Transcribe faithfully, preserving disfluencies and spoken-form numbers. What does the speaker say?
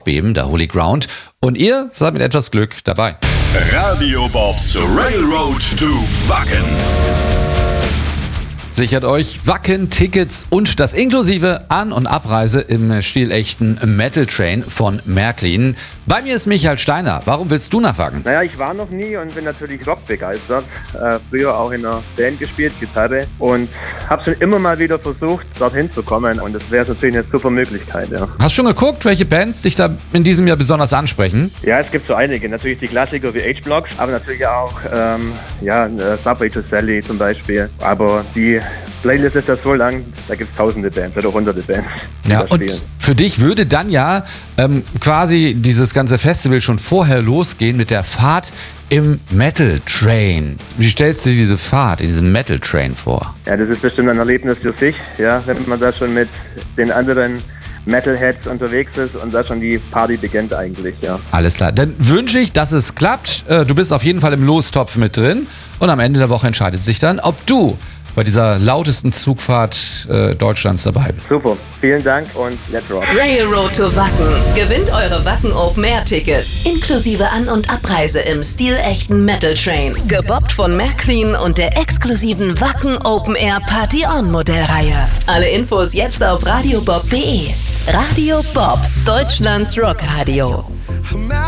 Erdbeben, der Holy Ground. Und ihr seid mit etwas Glück dabei. Radio Bobs Railroad to Wacken. Sichert euch Wacken-Tickets und das inklusive An- und Abreise im stilechten Metal Train von Märklin. Bei mir ist Michael Steiner. Warum willst du nach Wacken? Naja, ich war noch nie und bin natürlich rockbegeistert. Äh, früher auch in einer Band gespielt, Gitarre. Und habe schon immer mal wieder versucht, dorthin zu kommen. Und das wäre natürlich eine super Möglichkeit, ja. Hast du schon geguckt, welche Bands dich da in diesem Jahr besonders ansprechen? Ja, es gibt so einige. Natürlich die Klassiker wie H-Blocks, aber natürlich auch ähm, ja, Subway to Sally zum Beispiel. Aber die Playlist ist ja so lang, da gibt es tausende Bands oder hunderte Bands. Ja, und für dich würde dann ja ähm, quasi dieses ganze Festival schon vorher losgehen mit der Fahrt im Metal Train. Wie stellst du dir diese Fahrt in diesem Metal Train vor? Ja, das ist bestimmt ein Erlebnis für sich, ja, wenn man da schon mit den anderen Metalheads unterwegs ist und da schon die Party beginnt eigentlich, ja. Alles klar, dann wünsche ich, dass es klappt. Du bist auf jeden Fall im Lostopf mit drin und am Ende der Woche entscheidet sich dann, ob du bei dieser lautesten Zugfahrt äh, Deutschlands dabei bist. Super, vielen Dank und let's rock. Railroad to Wacken. Gewinnt eure Wacken Open Air Tickets. Inklusive An- und Abreise im stilechten Metal Train. Gebobbt von Märklin und der exklusiven Wacken Open Air Party On Modellreihe. Alle Infos jetzt auf radiobob punkt de. Radio Bob, Deutschlands Rockradio.